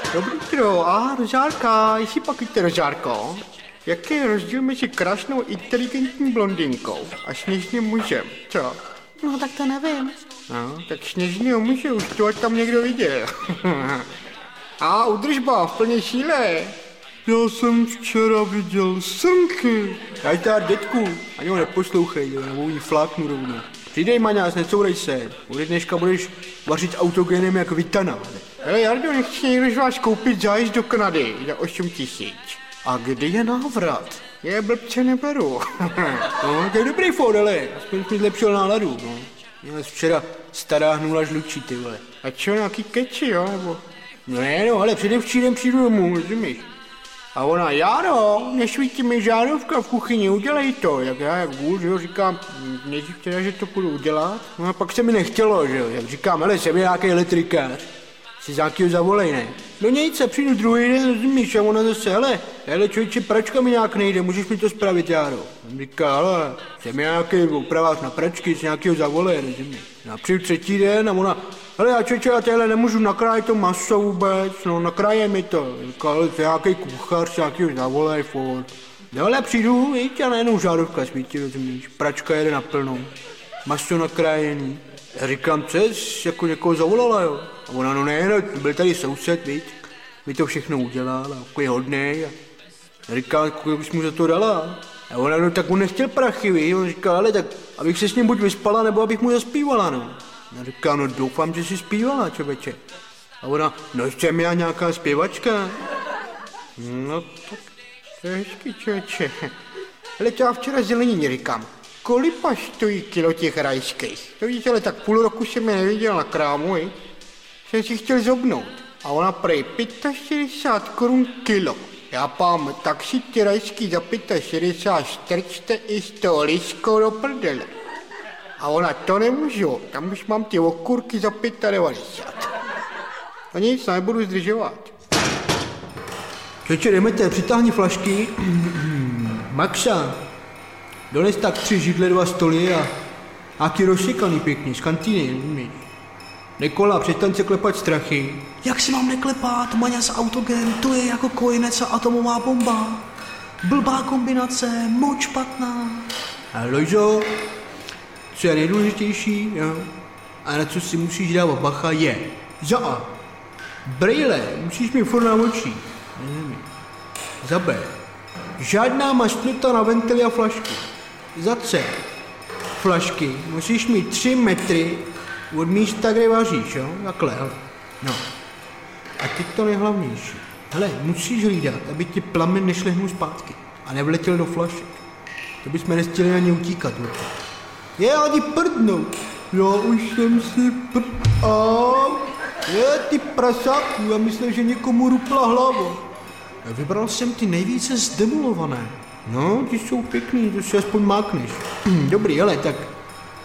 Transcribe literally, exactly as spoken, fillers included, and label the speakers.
Speaker 1: Dobrý tro, a rožárka, jestli pak víte rožárko, jaký je rozdíl mezi krásnou inteligentní blondýnkou a sněžným mužem, co?
Speaker 2: No tak to nevím.
Speaker 1: No, tak sněžného muže už to tam někdo viděl. A udržba v plné síle. Já jsem včera viděl srnky. Já tady dětku, ani ho neposlouchej, nebo jí fláknu rovnou. Přidej, Maňás, necourej se. Ode dneška budeš vařit autogenem jak Vitana. Hele, Jardo, nechci někdo z vás koupit zájezd do Kanady za osm tisíc. A kdy je návrat? Je blbce neberu. No, to je dobrý fór, ale aspoň mi zlepšil náladu, no. Měl včera stará hnula žlučí, ty vole. A čo, nějaký keči, jo, nebo? No ne, no, ale předevčírem přijdu domů, rozumíš? A ona, Járo, nesvítí mi žárovka v kuchyni, udělej to. Jak já, jak vůl, že jo, říkám, nejdřív teda, že to půjdu udělat. No a pak se mi nechtělo, že jo, jak říkám, hele, jsem nějaký elektrikář. Si za jakýho zavolej, ne? No nic, a přijdu druhý den, rozumíš, a ona zase, hele, hele, člověče, pračka mi nějak nejde, můžeš mi to spravit, Járo? On říká, hele, jsem nějaký opravář na pračky, si nějakýho zavolej, rozumíš? A přijdu třetí den a ona, hele, já člověče, já téhle nemůžu nakrájet to maso vůbec, no, nakráje mi to. Říká, ale to je nějaký kuchař, si nějakýho zavolej, furt. No, ale přijdu, víš, a najednou žárovka svítí, rozumíš, pračka jede na plnou, maso nakrájený. Já říkám, co jsi jako někoho zavolala, jo? A ona, no ne, no, byl tady soused, víc, mi to všechno udělal, a jako je hodnej. A já říkám, kolik bys mu za to dala? A ona, no tak on nechtěl prachy, víš, on říká, ale tak, abych se s ním buď vyspala, nebo abych mu zaspívala, no. Já říkám, no doufám, že jsi zpívala, člověče. A ona, no jsem já nějaká zpěvačka. No tak, to je hezký, člověče. Ale já včera zelenině říkám, kolipa stojí kilo těch rajských? To víte, ale tak půl roku jsem je neviděl na krámu, i? Jsem si chtěl zobnout. A ona prej šedesát pět korun kilo. Já pám, tak si ty rajský za šedesát pět strčte i s tou liskou do prdele. A ona, to nemůžu, tam už mám ty okurky za devadesát pět. A nic, nebudu zdržovat. Čeče, jdemete, přitáhni flašky. Maxa, dones tak tři židle, dva stoly a nějaký rozsekaný pěkný, z kantýny, rozumíš? Nikola, přestaň se klepat strachy.
Speaker 2: Jak si mám neklepat, Maňas autogen, to je jako kojenec a atomová bomba. Blbá kombinace, moc špatná.
Speaker 1: A Lojzo, co je nejdůležitější, jo? A na co si musíš dávat bacha je za A. Brejle, musíš mít furt na očích. Za B. Žádná mašnuta na ventily a flašky. Za C. Flašky musíš mít tři metry od místa, kde vaříš, jo? Takhle, hele. No. A teď to nejhlavnější. Hele, musíš hlídat, aby ti plamen nešlehnul zpátky a nevletěl do flašek. To bychom nestihli ani utíkat, jo? Je, ani prdnou. Já už jsem si prd... A... Je, ty prasáku, já myslím, že někomu rupla hlava. Vybral jsem ty nejvíce zdemolované. No, ty jsou pěkný, to si aspoň mákneš. Dobrý, hele, tak